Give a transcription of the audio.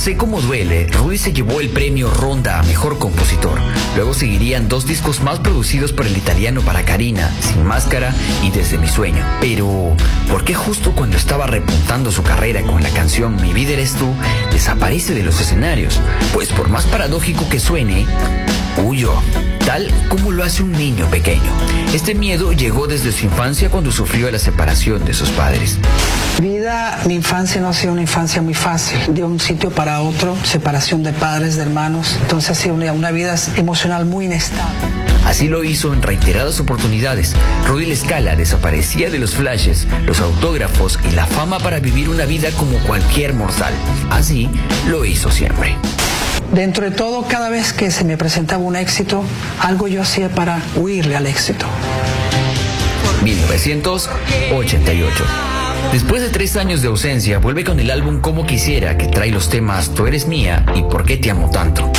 Sé cómo duele, Rudy se llevó el premio Ronda a Mejor Compositor. Luego seguirían 2 discos más producidos por el italiano para Karina, Sin Máscara y Desde mi sueño. Pero, ¿por qué justo cuando estaba repuntando su carrera con la canción Mi vida eres tú, desaparece de los escenarios? Pues por más paradójico que suene, huyó, tal como lo hace un niño pequeño. Este miedo llegó desde su infancia cuando sufrió la separación de sus padres. Mi infancia no ha sido una infancia muy fácil. De un sitio para otro, separación de padres, de hermanos. Entonces ha sido una vida emocional muy inestable. Así lo hizo en reiteradas oportunidades. Rudy La Scala desaparecía de los flashes, los autógrafos y la fama para vivir una vida como cualquier mortal. Así lo hizo siempre. Dentro de todo, cada vez que se me presentaba un éxito, algo yo hacía para huirle al éxito. 1988. Después de 3 años de ausencia, vuelve con el álbum Como Quisiera, que trae los temas Tú eres mía y ¿Por qué te amo tanto?